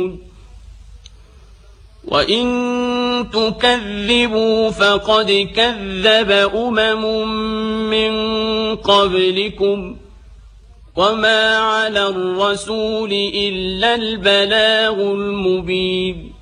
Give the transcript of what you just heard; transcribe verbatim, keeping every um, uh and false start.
وإن تكذبوا فقد كذب أمم من قبلكم وما على الرسول إلا البلاغ المبين